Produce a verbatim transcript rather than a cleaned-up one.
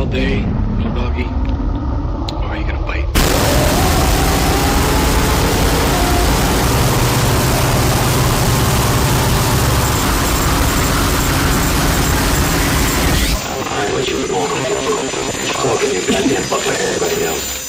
all day, little doggy? Or are you gonna bite? I what you were going on. Talking your goddamn fuck like everybody else.